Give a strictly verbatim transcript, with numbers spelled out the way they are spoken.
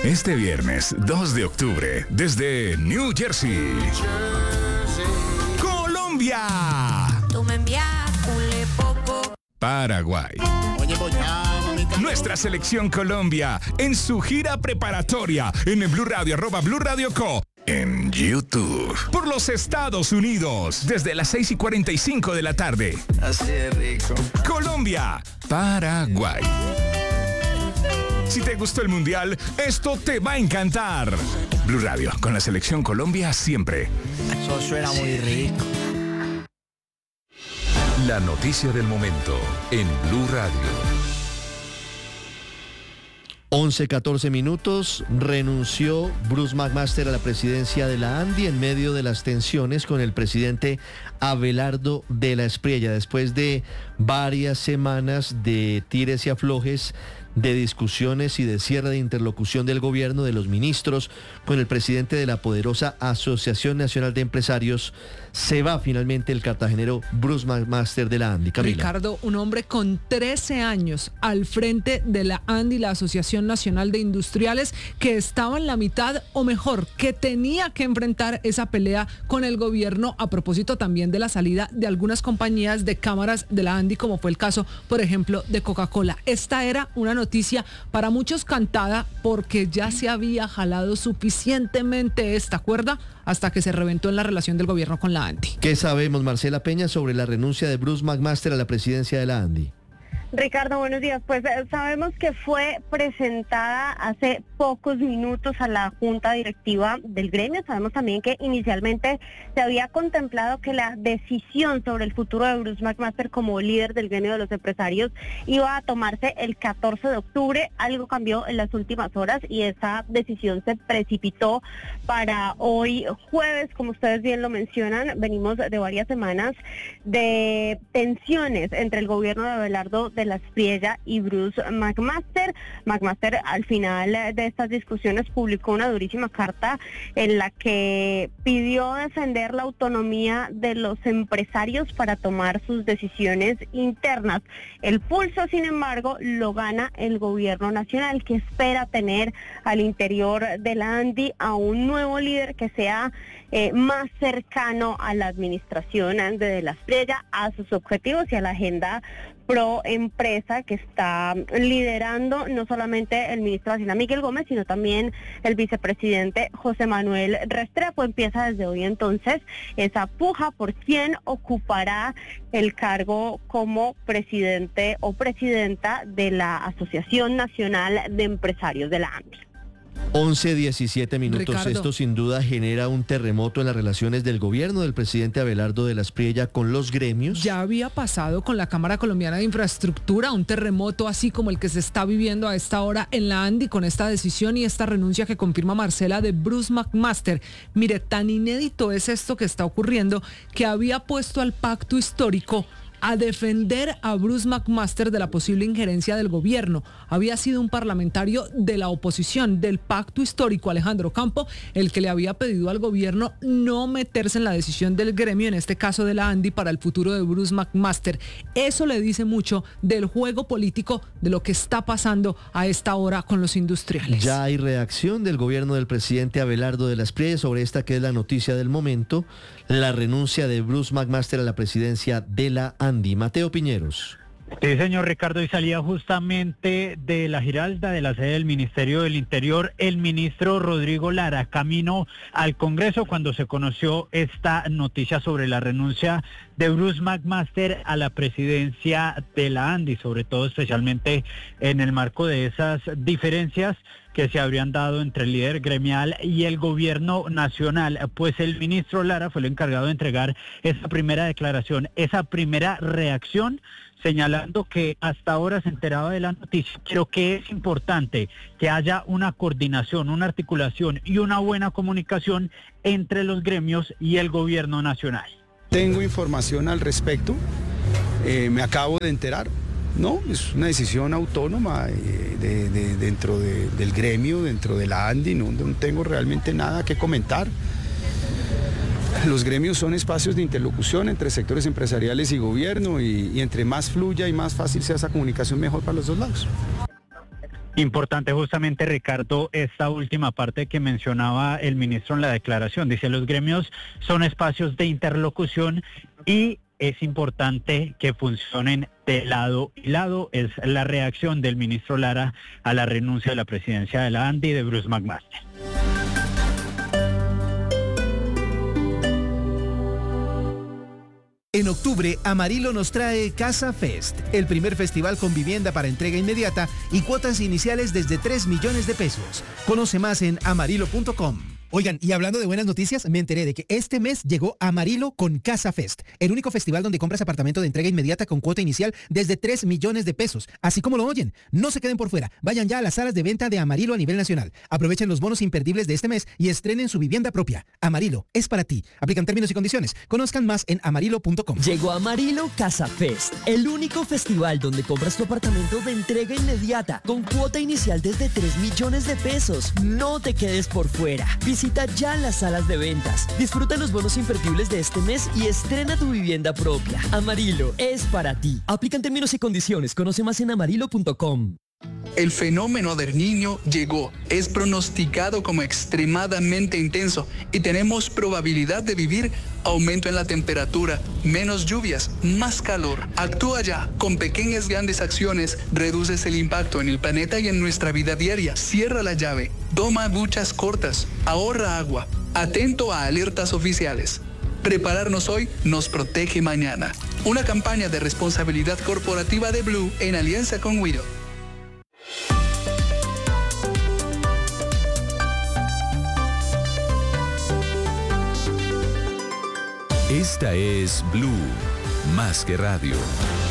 Este viernes dos de octubre, desde New Jersey, Colombia, Tú me envías un poco. Paraguay. Nuestra selección Colombia en su gira preparatoria en el Blue Radio, arroba Blue Radio Co. En YouTube. Por los Estados Unidos, desde las seis y cuarenta y cinco de la tarde. Así de rico. Colombia, Paraguay. Si te gustó el Mundial, esto te va a encantar. Blue Radio, con la selección Colombia siempre. Eso suena muy rico. La noticia del momento en Blue Radio. once catorce minutos, renunció Bruce McMaster a la presidencia de la ANDI en medio de las tensiones con el presidente Abelardo de la Espriella, después de varias semanas de tires y aflojes, de discusiones y de cierre de interlocución del gobierno, de los ministros, con el presidente de la poderosa Asociación Nacional de Empresarios. Se va finalmente el cartagenero Bruce McMaster de la ANDI. Camila. Ricardo, un hombre con trece años al frente de la ANDI, la Asociación Nacional de Industriales, que estaba en la mitad, o mejor, que tenía que enfrentar esa pelea con el gobierno a propósito también de la salida de algunas compañías de cámaras de la ANDI, como fue el caso, por ejemplo, de Coca-Cola. Esta era una noticia noticia para muchos cantada, porque ya se había jalado suficientemente esta cuerda hasta que se reventó en la relación del gobierno con la ANDI. ¿Qué sabemos, Marcela Peña, sobre la renuncia de Bruce McMaster a la presidencia de la ANDI? Ricardo, buenos días. Pues eh, sabemos que fue presentada hace pocos minutos a la junta directiva del gremio. Sabemos también que inicialmente se había contemplado que la decisión sobre el futuro de Bruce McMaster como líder del gremio de los empresarios iba a tomarse el catorce de octubre. Algo cambió en las últimas horas y esa decisión se precipitó para hoy jueves. Como ustedes bien lo mencionan, venimos de varias semanas de tensiones entre el gobierno de Abelardo de la Espriella y Bruce McMaster. McMaster al final de estas discusiones publicó una durísima carta en la que pidió defender la autonomía de los empresarios para tomar sus decisiones internas. El pulso, sin embargo, lo gana el gobierno nacional, que espera tener al interior de la ANDI a un nuevo líder que sea eh, más cercano a la administración de, de la Espriella, a sus objetivos y a la agenda pro empresa que está liderando no solamente el ministro de Hacienda Miguel Gómez, sino también el vicepresidente José Manuel Restrepo. Empieza desde hoy entonces esa puja por quién ocupará el cargo como presidente o presidenta de la Asociación Nacional de Empresarios de la ANDI. once diecisiete minutos. Ricardo. Esto sin duda genera un terremoto en las relaciones del gobierno del presidente Abelardo de la Espriella con los gremios. Ya había pasado con la Cámara Colombiana de Infraestructura, un terremoto así como el que se está viviendo a esta hora en la ANDI, con esta decisión y esta renuncia que confirma Marcela de Bruce McMaster. Mire, tan inédito es esto que está ocurriendo, que había puesto al pacto histórico a defender a Bruce McMaster de la posible injerencia del gobierno. Había sido un parlamentario de la oposición, del pacto histórico, Alejandro Campo, el que le había pedido al gobierno no meterse en la decisión del gremio, en este caso de la ANDI, para el futuro de Bruce McMaster. Eso le dice mucho del juego político, de lo que está pasando a esta hora con los industriales. Ya hay reacción del gobierno del presidente Abelardo de la Espriella sobre esta que es la noticia del momento, la renuncia de Bruce McMaster a la presidencia de la ANDI. Mateo Piñeros. Sí, señor Ricardo, y salía justamente de la Giralda, de la sede del Ministerio del Interior, el ministro Rodrigo Lara, camino al Congreso, cuando se conoció esta noticia sobre la renuncia de Bruce McMaster a la presidencia de la ANDI, sobre todo especialmente en el marco de esas diferencias que se habrían dado entre el líder gremial y el gobierno nacional. Pues el ministro Lara fue el encargado de entregar esa primera declaración, esa primera reacción, señalando que hasta ahora se enteraba de la noticia, pero que es importante que haya una coordinación, una articulación y una buena comunicación entre los gremios y el gobierno nacional. Tengo información al respecto, eh, me acabo de enterar. No, es una decisión autónoma eh, de, de, dentro de, del gremio, dentro de la ANDI, no, no tengo realmente nada que comentar. Los gremios son espacios de interlocución entre sectores empresariales y gobierno y, y entre más fluya y más fácil sea esa comunicación, mejor para los dos lados. Importante justamente, Ricardo, esta última parte que mencionaba el ministro en la declaración. Dice, los gremios son espacios de interlocución y es importante que funcionen de lado y lado. Es la reacción del ministro Lara a la renuncia de la presidencia de la ANDI de Bruce McMaster. En octubre, Amarillo nos trae Casa Fest, el primer festival con vivienda para entrega inmediata y cuotas iniciales desde tres millones de pesos. Conoce más en amarillo punto com. Oigan, y hablando de buenas noticias, me enteré de que este mes llegó Amarillo con Casa Fest, el único festival donde compras apartamento de entrega inmediata con cuota inicial desde tres millones de pesos. Así como lo oyen, no se queden por fuera. Vayan ya a las salas de venta de Amarillo a nivel nacional. Aprovechen los bonos imperdibles de este mes y estrenen su vivienda propia. Amarillo es para ti. Aplican términos y condiciones. Conozcan más en amarillo punto com. Llegó Amarillo Casa Fest, el único festival donde compras tu apartamento de entrega inmediata con cuota inicial desde tres millones de pesos. No te quedes por fuera. Visita ya las salas de ventas. Disfruta los bonos imperdibles de este mes y estrena tu vivienda propia. Amarillo es para ti. Aplican términos y condiciones. Conoce más en amarillo punto com. El fenómeno del Niño llegó, es pronosticado como extremadamente intenso y tenemos probabilidad de vivir aumento en la temperatura, menos lluvias, más calor. Actúa ya, con pequeñas grandes acciones reduces el impacto en el planeta y en nuestra vida diaria. Cierra la llave, toma duchas cortas, ahorra agua, atento a alertas oficiales. Prepararnos hoy nos protege mañana. Una campaña de responsabilidad corporativa de Blue en alianza con Wido. Esta es Blue, más que radio.